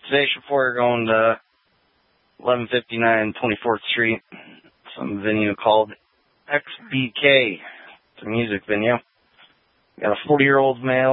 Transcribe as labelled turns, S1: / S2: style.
S1: Station 4 going to 1159 24th Street. Some venue called XBK. It's a music venue. Got a 40-year-old male